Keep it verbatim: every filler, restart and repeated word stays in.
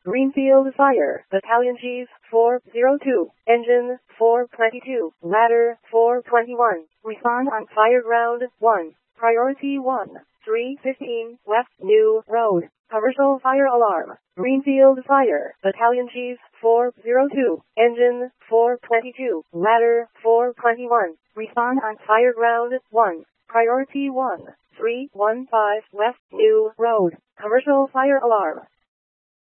Greenfield Fire, Battalion Chief four zero two, Engine four twenty-two, Ladder four twenty-one, Respond on Fire Ground one, Priority one, three fifteen, West New Road, Commercial Fire Alarm, Greenfield Fire, Battalion Chief four zero two, Engine four twenty-two, Ladder four twenty-one, Respond on Fire Ground one, Priority one, three one five, West New Road, Commercial Fire Alarm.